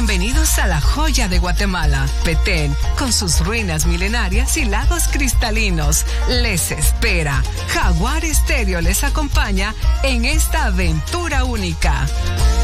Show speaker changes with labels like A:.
A: Bienvenidos a la joya de Guatemala, Petén, con sus ruinas milenarias y lagos cristalinos. Les espera. Jaguar Estéreo les acompaña en esta aventura única.